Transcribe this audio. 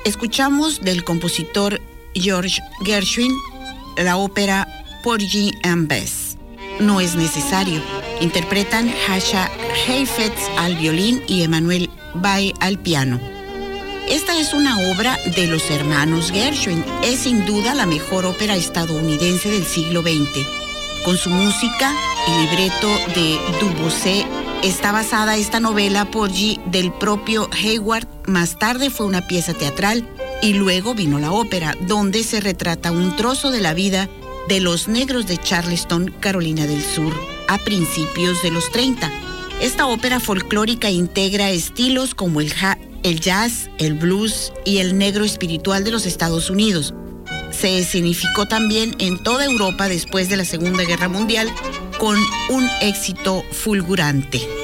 Escuchamos del compositor George Gershwin la ópera Porgy and Bess. No es necesario. Interpretan Jascha Heifetz al violín y Emanuel Bay al piano. Esta es una obra de los hermanos Gershwin. Es sin duda la mejor ópera estadounidense del siglo XX. Con su música y libreto de Debussy, está basada esta novela Porgy del propio Hayward. Más tarde fue una pieza teatral y luego vino la ópera, donde se retrata un trozo de la vida de los negros de Charleston, Carolina del Sur, a principios de los 30. Esta ópera folclórica integra estilos como el jazz, el blues y el negro espiritual de los Estados Unidos. Se escenificó también en toda Europa después de la Segunda Guerra Mundial con un éxito fulgurante.